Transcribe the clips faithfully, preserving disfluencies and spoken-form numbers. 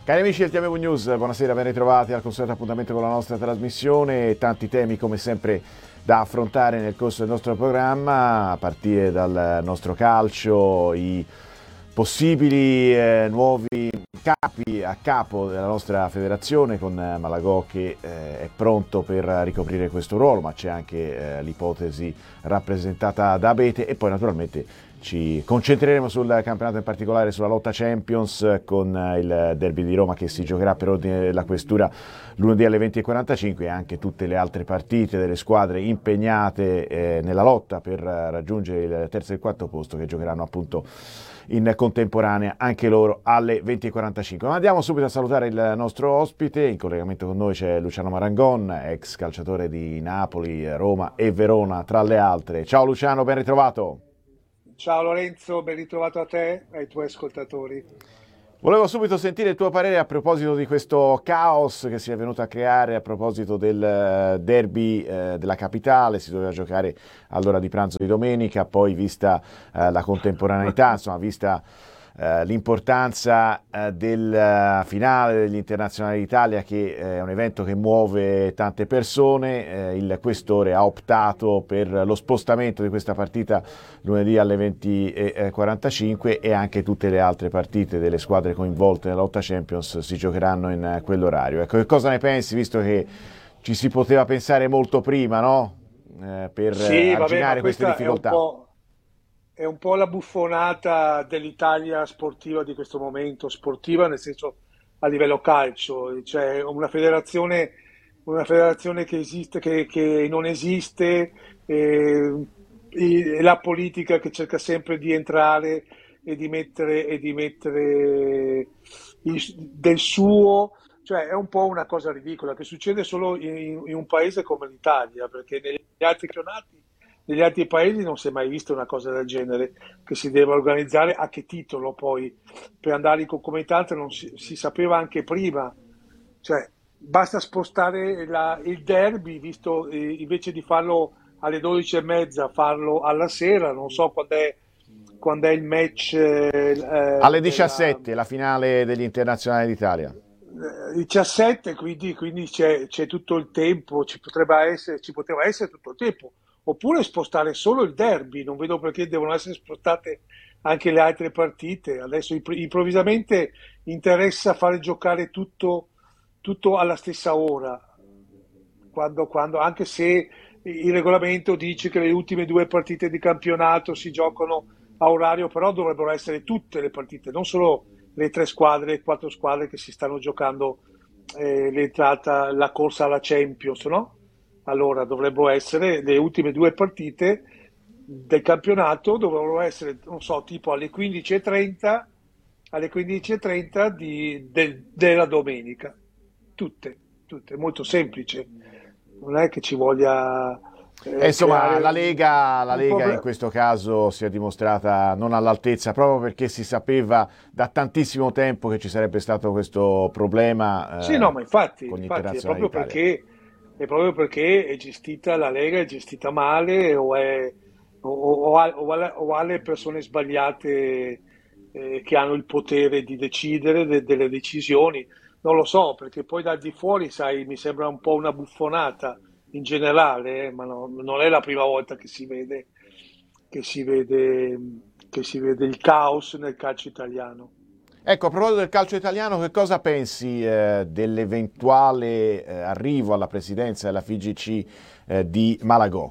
Cari amici del T M V News, buonasera, ben ritrovati al consueto appuntamento con la nostra trasmissione. Tanti temi come sempre da affrontare nel corso del nostro programma, a partire dal nostro calcio, i possibili eh, nuovi capi a capo della nostra federazione, con Malagò che eh, è pronto per ricoprire questo ruolo, ma c'è anche eh, l'ipotesi rappresentata da Abete, e poi naturalmente ci concentreremo sul campionato, in particolare sulla lotta Champions, con il derby di Roma che si giocherà per ordine della questura lunedì alle venti e quarantacinque, e anche tutte le altre partite delle squadre impegnate eh, nella lotta per raggiungere il terzo e il quarto posto, che giocheranno appunto in contemporanea anche loro alle venti e quarantacinque. Ma andiamo subito a salutare il nostro ospite. In collegamento con noi c'è Luciano Marangon, ex calciatore di Napoli, Roma e Verona tra le altre. Ciao Luciano, ben ritrovato. Ciao Lorenzo, ben ritrovato a te e ai tuoi ascoltatori. Volevo subito sentire il tuo parere a proposito di questo caos che si è venuto a creare a proposito del derby eh, della capitale. Si doveva giocare all'ora di pranzo di domenica, poi vista eh, la contemporaneità, insomma vista eh, l'importanza eh, del finale degli internazionali d'Italia, che è un evento che muove tante persone, eh, il questore ha optato per lo spostamento di questa partita lunedì alle venti e quarantacinque, e anche tutte le altre partite delle squadre coinvolte nella lotta Champions si giocheranno in quell'orario. Ecco, che cosa ne pensi, visto che ci si poteva pensare molto prima, no? Eh, per Sì, vabbè, ma arginare queste questa è un difficoltà. po', è un po' la buffonata dell'Italia sportiva di questo momento, sportiva nel senso a livello calcio, cioè una federazione, una federazione che esiste, che, che non esiste, eh, e la politica che cerca sempre di entrare e di mettere, e di mettere il- del suo, cioè è un po' una cosa ridicola che succede solo in, in un paese come l'Italia, perché negli altri campionati, negli altri paesi non si è mai vista una cosa del genere, che si deve organizzare a che titolo poi, per andare in concomitanza non si, si sapeva anche prima, cioè basta spostare la- il derby, visto eh, invece di farlo alle dodici e mezza, farlo alla sera, non so quando è, quando è il match eh, eh, Alle della diciassette la finale degli internazionali d'Italia. eh, diciassette, quindi, quindi c'è c'è tutto il tempo, ci potrebbe essere, ci poteva essere tutto il tempo, oppure spostare solo il derby, non vedo perché devono essere spostate anche le altre partite. Adesso impr- improvvisamente interessa fare giocare tutto, tutto alla stessa ora, quando, quando- anche se il regolamento dice che le ultime due partite di campionato si giocano a orario, però dovrebbero essere tutte le partite, non solo le tre squadre, le quattro squadre che si stanno giocando eh, l'entrata, la corsa alla Champions, no? Allora dovrebbero essere le ultime due partite del campionato, dovrebbero essere, non so, tipo alle quindici e trenta, alle quindici e trenta di, del- della domenica. Tutte, tutte, molto semplice. Non è che ci voglia E eh, insomma, creare la un, Lega, la un Lega in problema. questo caso si è dimostrata non all'altezza, proprio perché si sapeva da tantissimo tempo che ci sarebbe stato questo Sì, problema no, eh, ma infatti, con gli infatti è internazionali proprio d'Italia. perché, è proprio perché è gestita la Lega, è gestita male o, è, o, o ha, o ha- o ha le persone sbagliate eh, che hanno il potere di decidere de- delle decisioni. Non lo so, perché poi dal di fuori, sai, mi sembra un po' una buffonata in generale, eh, ma no- non è la prima volta che si vede, che si vede, che si vede il caos nel calcio italiano. Ecco, a proposito del calcio italiano, che cosa pensi eh, dell'eventuale eh, arrivo alla presidenza della F I G C eh, di Malagò?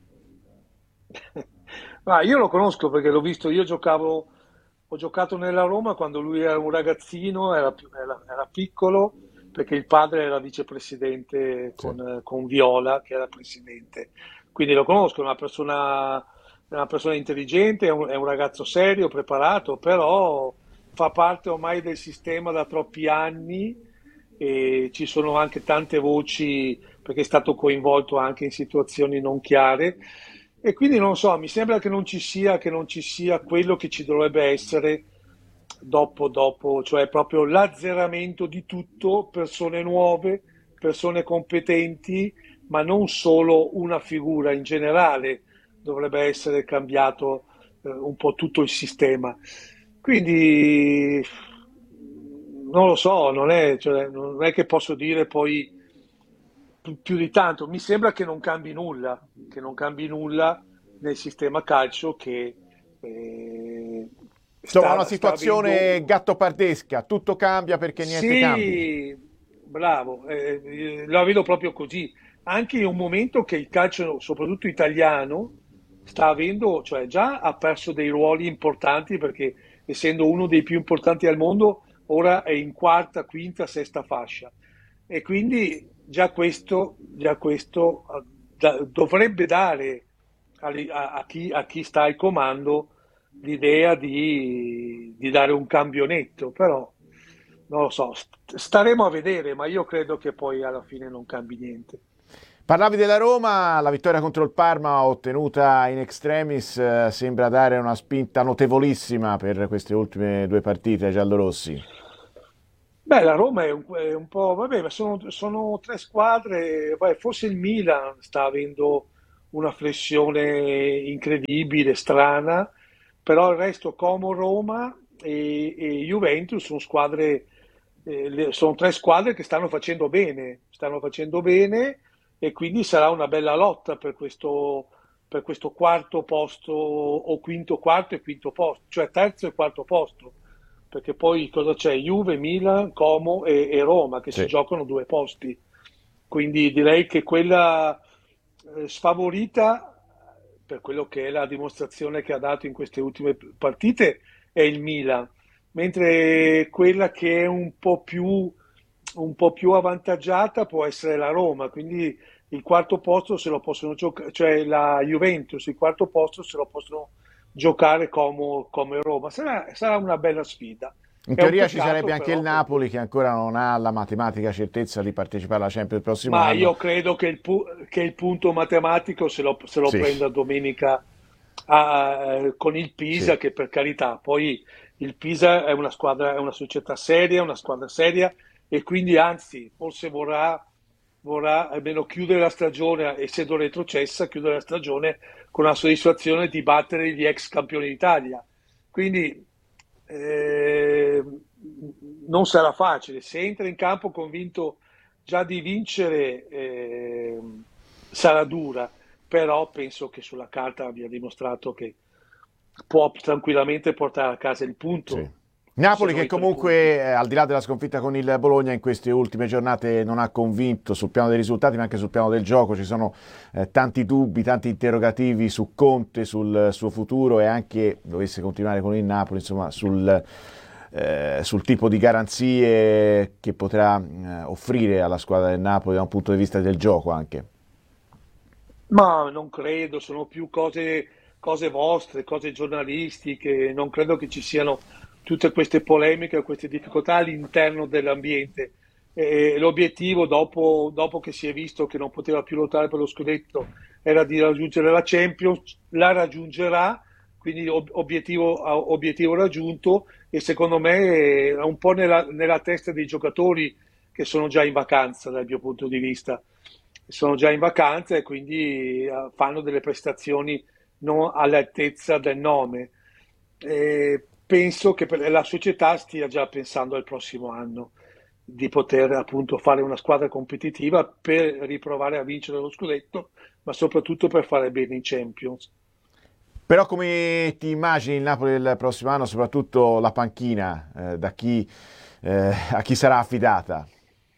Ma io lo conosco perché l'ho visto, io giocavo, ho giocato nella Roma quando lui era un ragazzino, era, più- era- era piccolo, perché il padre era vicepresidente Sì. con, eh, con Viola, che era presidente. Quindi lo conosco, è una persona, è una persona intelligente, è un, è un ragazzo serio, preparato, però fa parte ormai del sistema da troppi anni e ci sono anche tante voci perché è stato coinvolto anche in situazioni non chiare e quindi non so, mi sembra che non ci sia, che non ci sia quello che ci dovrebbe essere dopo, dopo, cioè proprio l'azzeramento di tutto, persone nuove, persone competenti, ma non solo una figura in generale, dovrebbe essere cambiato eh, un po' tutto il sistema. Quindi non lo so, non è, cioè, non è che posso dire poi più, più di tanto. Mi sembra che non cambi nulla, che non cambi nulla nel sistema calcio che eh, Insomma, una sta, sta situazione avendo. gattopardesca, tutto cambia perché niente cambi. Sì, bravo, eh, eh, la vedo proprio così. Anche in un momento che il calcio, soprattutto italiano, sta avendo, cioè già ha perso dei ruoli importanti perché essendo uno dei più importanti al mondo, ora è in quarta, quinta, sesta fascia. E quindi già questo, già questo eh, da- dovrebbe dare alle- a, a chi, a chi sta al comando l'idea di, di dare un cambio netto, però non lo so, st- staremo a vedere, ma io credo che poi alla fine non cambi niente. Parlavi della Roma, la vittoria contro il Parma ottenuta in extremis eh, sembra dare una spinta notevolissima per queste ultime due partite ai giallorossi. Beh, la Roma è un, è un po', vabbè, ma sono, sono tre squadre, vai, forse il Milan sta avendo una flessione incredibile, strana, però il resto Como, Roma e, e Juventus sono squadre, eh, le- sono tre squadre che stanno facendo bene, stanno facendo bene e quindi sarà una bella lotta per questo, per questo quarto posto o quinto, quarto e quinto posto, cioè terzo e quarto posto perché poi cosa c'è? Juve, Milan, Como e, e Roma che si Sì. giocano due posti. Quindi direi che quella eh, sfavorita, per quello che è la dimostrazione che ha dato in queste ultime partite, è il Milan, mentre quella che è un po' più, un po' più avvantaggiata può essere la Roma. Quindi il quarto posto se lo possono giocare, cioè la Juventus, il quarto posto se lo possono giocare come, come Roma. Sarà, sarà una bella sfida. In È un teoria ci sarebbe peccato anche il però perché. Napoli che ancora non ha la matematica certezza di partecipare alla Champions il prossimo Ma anno. io credo che il, pu- che il punto matematico se lo, se lo Sì, prenda domenica a- con il sì. Pisa, che per carità, poi il Pisa è una squadra, è una società seria, una squadra seria e quindi anzi, forse vorrà, vorrà almeno chiudere la stagione, essendo retrocessa, chiudere la stagione con la soddisfazione di battere gli ex campioni d'Italia. Quindi eh, non sarà facile. Se entra in campo convinto già di vincere, eh, sarà dura, però penso che sulla carta abbia dimostrato che può tranquillamente portare a casa il Sì. punto, se Napoli non che i tre punti. comunque, eh, al di là della sconfitta con il Bologna, in queste ultime giornate non ha convinto sul piano dei risultati, ma anche sul piano del gioco. Ci sono eh, tanti dubbi, tanti interrogativi su Conte, sul suo futuro e anche, dovesse continuare con il Napoli, insomma, sul, eh, sul tipo di garanzie che potrà eh, offrire alla squadra del Napoli da un punto di vista del gioco anche. Ma non credo, sono più cose, cose vostre, cose giornalistiche, non credo che ci siano tutte queste polemiche o queste difficoltà all'interno dell'ambiente. E l'obiettivo, dopo, dopo che si è visto che non poteva più lottare per lo scudetto, era di raggiungere la Champions, la raggiungerà, quindi ob- obiettivo, obiettivo raggiunto e secondo me è un po' nella, nella testa dei giocatori che sono già in vacanza dal mio punto di vista sono già in vacanza e quindi eh, fanno delle prestazioni non all'altezza del nome. E penso che per la società stia già pensando al prossimo anno di poter appunto fare una squadra competitiva per riprovare a vincere lo scudetto, ma soprattutto per fare bene in Champions. Però come ti immagini il Napoli del prossimo anno, soprattutto la panchina, eh, da chi, eh, a chi sarà affidata?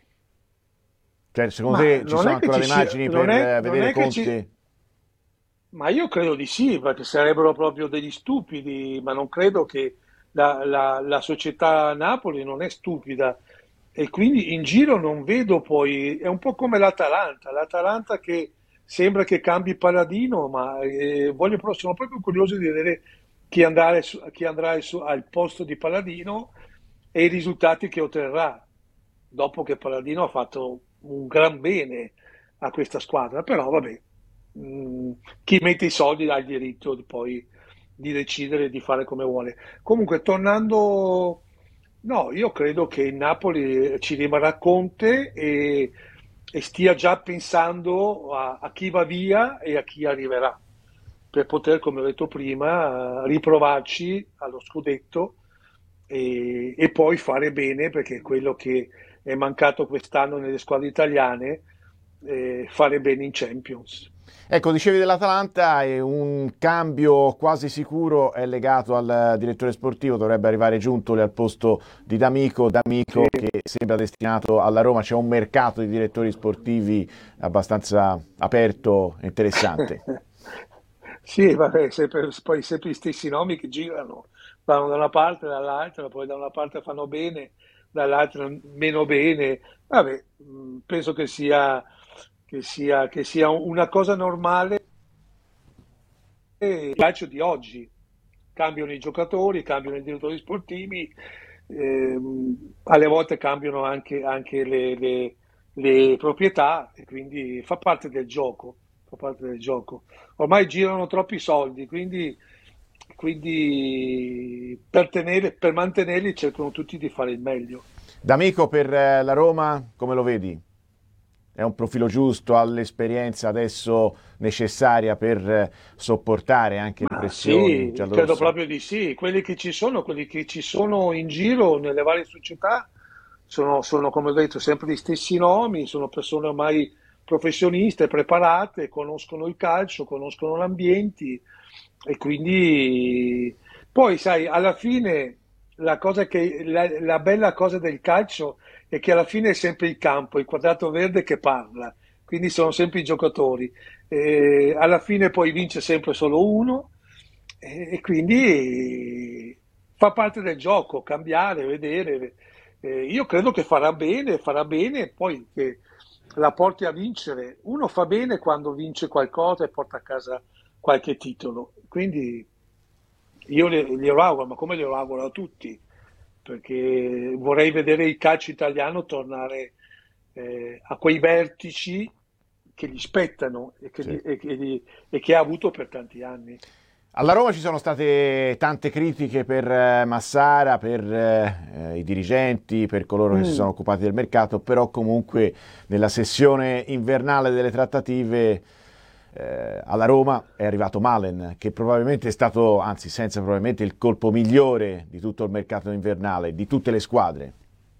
Cioè, secondo Ma te ci non sono è che ancora ci le sia, immagini non per è, eh, non vedere è che ci, Conte? Ma io credo di sì, perché sarebbero proprio degli stupidi, ma non credo che la, la- la società Napoli non è stupida e quindi in giro non vedo poi, è un po' come l'Atalanta, l'Atalanta che sembra che cambi paladino, ma eh, voglio, pro- sono proprio curioso di vedere chi, andare su- chi andrà su- al posto di Paladino e i risultati che otterrà, dopo che Paladino ha fatto un gran bene a questa squadra, però vabbè, mh, chi mette i soldi ha il diritto di poi di decidere di fare come vuole. Comunque, tornando, no, io credo che il Napoli ci rimarrà Conte e, e stia già pensando a, a chi va via e a chi arriverà, per poter, come ho detto prima, eh, riprovarci allo scudetto e, e poi fare bene, perché è quello che è mancato quest'anno nelle squadre italiane, eh, fare bene in Champions. Ecco, dicevi dell'Atalanta e un cambio quasi sicuro è legato al direttore sportivo, dovrebbe arrivare Giuntoli al posto di D'Amico, D'Amico Sì. che sembra destinato alla Roma, c'è un mercato di direttori sportivi abbastanza aperto e interessante. Sì, vabbè, sempre, poi sempre gli stessi nomi che girano, vanno da una parte e dall'altra, poi da una parte fanno bene, dall'altra meno bene. Vabbè, mh, penso che sia, che sia, che sia una cosa normale il calcio di oggi. Cambiano i giocatori, cambiano i direttori sportivi, ehm, alle volte cambiano anche, anche le, le- le proprietà e quindi fa parte del gioco, fa parte del gioco. Ormai girano troppi soldi, quindi, quindi per tenere- per mantenerli cercano tutti di fare il meglio. D'Amico per eh, la Roma, come lo vedi? È un profilo giusto, ha l'esperienza adesso necessaria per eh, sopportare anche le Ma pressioni sì, credo giallorosse? proprio di sì. Quelli che ci sono, quelli che ci sono in giro nelle varie società sono, sono, come ho detto, sempre gli stessi nomi, sono persone ormai professioniste, preparate, conoscono il calcio, conoscono gli ambienti e quindi poi, sai, alla fine la cosa che, la, la bella cosa del calcio è che alla fine è sempre il campo, il quadrato verde che parla, quindi sono sempre i giocatori. Eh, alla fine poi vince sempre solo uno e, e quindi fa parte del gioco, cambiare, vedere. Eh, io credo che farà bene, farà bene poi che la porti a vincere. Uno fa bene quando vince qualcosa e porta a casa qualche titolo. Quindi io le- glielo auguro, ma come glielo auguro a tutti, perché vorrei vedere il calcio italiano tornare eh, a quei vertici che gli spettano e che, Sì. gli- e che gli- e che ha avuto per tanti anni. Alla Roma ci sono state tante critiche per eh, Massara, per eh, eh, i dirigenti, per coloro che si sono Mm. occupati del mercato, però comunque nella sessione invernale delle trattative eh, alla Roma è arrivato Malen, che probabilmente è stato, anzi senza probabilmente, il colpo migliore di tutto il mercato invernale, di tutte le squadre.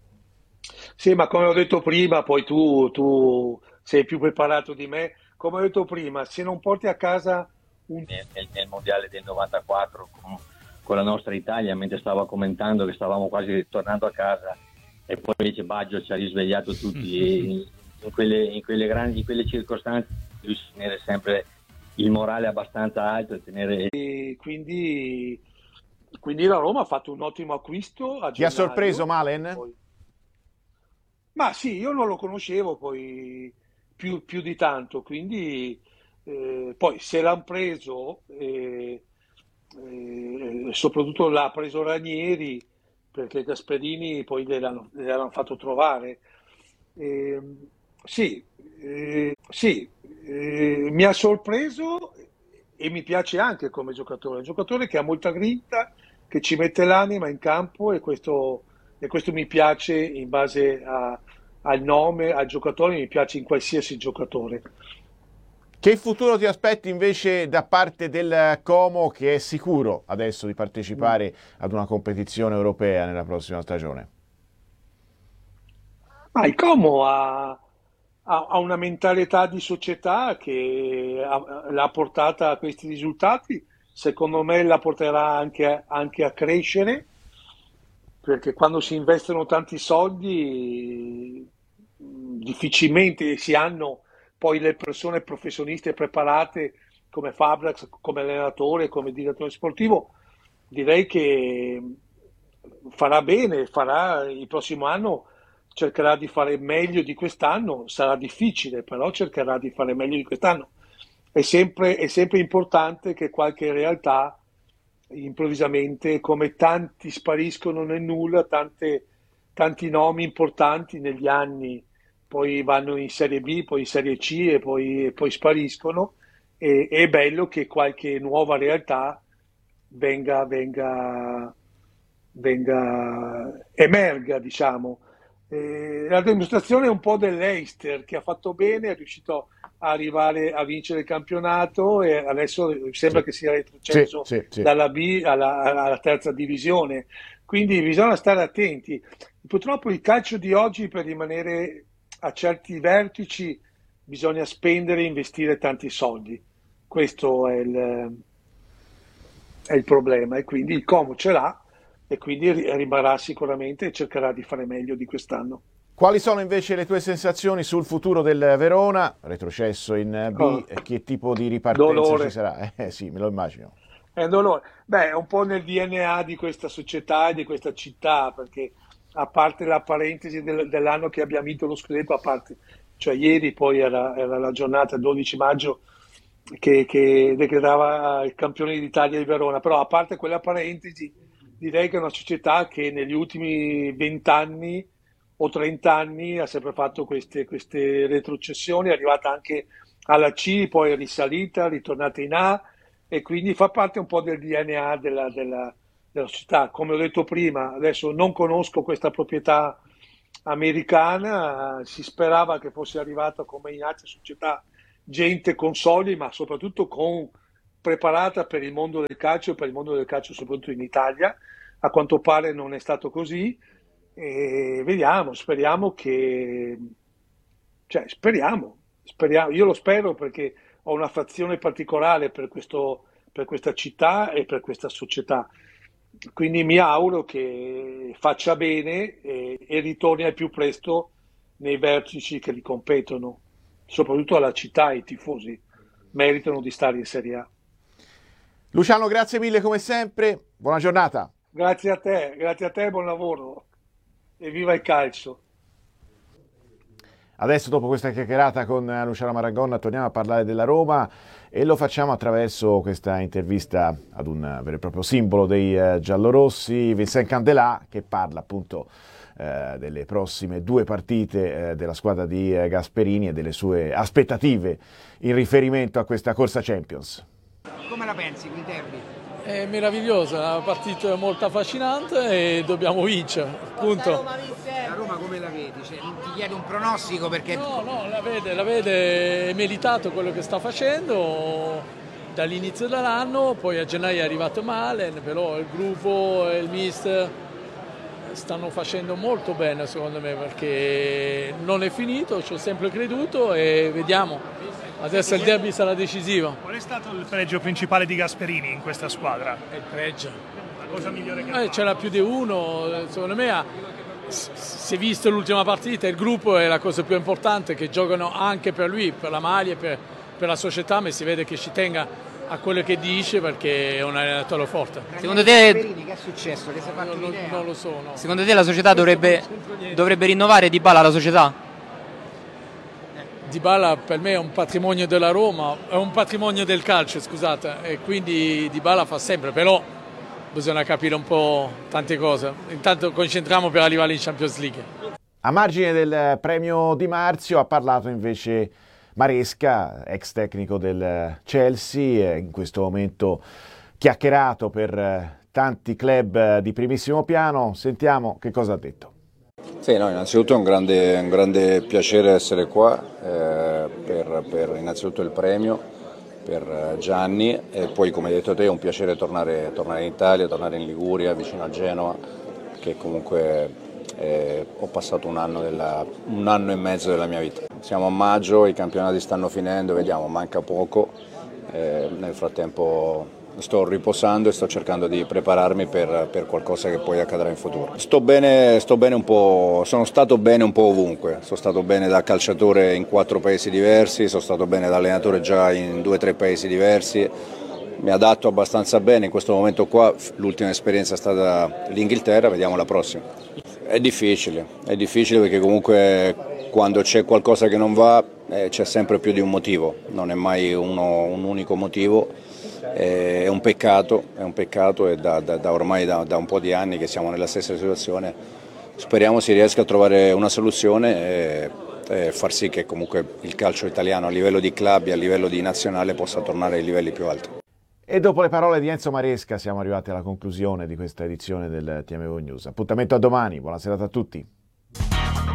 Sì, ma come ho detto prima, poi tu, tu sei più preparato di me. Come ho detto prima, se non porti a casa un... nel, nel- nel mondiale del novantaquattro con, con la nostra Italia, mentre stava commentando che stavamo quasi tornando a casa e poi invece Baggio ci ha risvegliato tutti e in, in quelle, in quelle grandi, in quelle circostanze bisogna tenere sempre il morale abbastanza alto e tenere. e quindi, quindi la Roma ha fatto un ottimo acquisto a Ti ha sorpreso gennaio. Malen? Poi- Ma sì, io non lo conoscevo poi più, più di tanto, quindi eh, poi se l'hanno preso, eh, eh, soprattutto l'ha preso Ranieri, perché Gasperini poi gliel'hanno gliel'hanno fatto trovare. Ehm, sì, eh, sì, eh, mi ha sorpreso e mi piace anche come giocatore, un giocatore che ha molta grinta, che ci mette l'anima in campo e questo, e questo mi piace in base a- al nome, al giocatore, mi piace in qualsiasi giocatore. Che futuro ti aspetti invece da parte del Como, che è sicuro adesso di Mm. partecipare ad una competizione europea nella prossima stagione? Ma il Como ha, ha- ha una mentalità di società che ha- l'ha portata a questi risultati, secondo me la porterà anche, anche a crescere, perché quando si investono tanti soldi mh, difficilmente si hanno poi le persone professioniste preparate come Fabrics, come allenatore, come direttore sportivo. Direi che farà bene, farà il prossimo anno, cercherà di fare meglio di quest'anno, sarà difficile, però cercherà di fare meglio di quest'anno. È sempre, è sempre importante che qualche realtà improvvisamente, come tanti spariscono nel nulla, tante- tanti nomi importanti negli anni poi vanno in Serie B, poi in Serie C e poi, e poi spariscono. E, è bello che qualche nuova realtà venga, venga, venga emerga, diciamo. Eh, la dimostrazione è un po' dell'Eister che ha fatto bene, è riuscito a arrivare a vincere il campionato e adesso sembra Sì, che sia sì, retrocesso sì, sì. dalla B alla, alla terza divisione. Quindi bisogna stare attenti. Purtroppo il calcio di oggi, per rimanere a certi vertici, bisogna spendere e investire tanti soldi. Questo è il, è il problema, e quindi il Como ce l'ha, e quindi rimarrà sicuramente e cercherà di fare meglio di quest'anno. Quali sono invece le tue sensazioni sul futuro del Verona, retrocesso in B, Oh, che tipo di ripartenza dolore. ci sarà? Eh sì, me lo immagino. È un dolore. Beh, è un po' nel D N A di questa società e di questa città, perché a parte la parentesi del- dell'anno che abbiamo vinto lo scudetto, a parte, cioè ieri poi era, era la giornata dodici maggio che, che decretava il campione d'Italia di Verona, però a parte quella parentesi, direi che è una società che negli ultimi vent'anni o trenta anni ha sempre fatto queste, queste retrocessioni, è arrivata anche alla C, poi è risalita, ritornata in A, e quindi fa parte un po' del D N A della, della- della società. Come ho detto prima, adesso non conosco questa proprietà americana, si sperava che fosse arrivata come in altre società gente con soldi, ma soprattutto con, preparata per il mondo del calcio, per il mondo del calcio soprattutto in Italia. A quanto pare non è stato così, e vediamo, speriamo che, cioè, speriamo, speriamo, io lo spero perché ho un'affezione particolare per questo, per questa città e per questa società. Quindi mi auguro che faccia bene e, e ritorni al più presto nei vertici che gli competono, soprattutto alla città e ai tifosi. Meritano di stare in Serie A. Luciano, grazie mille come sempre, buona giornata. Grazie a te, grazie a te, buon lavoro e viva il calcio. Adesso, dopo questa chiacchierata con Luciano Marangonna, torniamo a parlare della Roma e lo facciamo attraverso questa intervista ad un vero e proprio simbolo dei eh, giallorossi, Vincent Candelà, che parla appunto eh, delle prossime due partite eh, della squadra di eh, Gasperini e delle sue aspettative in riferimento a questa corsa Champions. Come la pensi il derby? È meravigliosa, è una partita molto affascinante e dobbiamo vincere, punto. La Roma come la vedi? Cioè, non ti chiedo un pronostico perché... No, no, la vede, la vede, è meritato quello che sta facendo dall'inizio dell'anno, poi a gennaio è arrivato male, però il gruppo e il mister stanno facendo molto bene secondo me, perché non è finito, ci ho sempre creduto e vediamo. Adesso il derby sarà decisivo. Qual è stato il pregio principale di Gasperini in questa squadra? È il pregio. La cosa migliore che ha Eh, fatto? c'era più di uno, secondo me ha, si è visto l'ultima partita, il gruppo è la cosa più importante, che giocano anche per lui, per la maglia, per, per la società, ma si vede che ci tenga a quello che dice perché è un allenatore forte. Secondo te che è successo? Che si è fatto Non, non- un'idea? non lo so, no. Secondo te la società dovrebbe, dovrebbe rinnovare Dybala la società? Dybala per me è un patrimonio della Roma, è un patrimonio del calcio, scusate, e quindi Dybala fa sempre, però bisogna capire un po' tante cose. Intanto concentriamo per arrivare in Champions League. A margine del premio Di Marzio ha parlato invece Maresca, ex tecnico del Chelsea, in questo momento chiacchierato per tanti club di primissimo piano. Sentiamo che cosa ha detto. Sì, no, innanzitutto è un grande, un grande piacere essere qua eh, per, per innanzitutto il premio, per Gianni, e poi come hai detto te è un piacere tornare, tornare in Italia, tornare in Liguria, vicino a Genova, che comunque eh, ho passato un anno, della, un anno e mezzo della mia vita. Siamo a maggio, i campionati stanno finendo, vediamo, manca poco, eh, nel frattempo sto riposando e sto cercando di prepararmi per, per qualcosa che poi accadrà in futuro. Sto bene, sto bene un po', sono stato bene un po' ovunque, sono stato bene da calciatore in quattro paesi diversi, sono stato bene da allenatore già in due o tre paesi diversi, mi adatto abbastanza bene, in questo momento qua l'ultima esperienza è stata l'Inghilterra, vediamo la prossima. È difficile, è difficile perché comunque quando c'è qualcosa che non va eh, c'è sempre più di un motivo, non è mai uno, un unico motivo. È un peccato, è un peccato e da, da, da ormai da, da un po' di anni che siamo nella stessa situazione, speriamo si riesca a trovare una soluzione e, e far sì che comunque il calcio italiano a livello di club e a livello di nazionale possa tornare ai livelli più alti. E dopo le parole di Enzo Maresca siamo arrivati alla conclusione di questa edizione del T M V News. Appuntamento a domani, buona serata a tutti.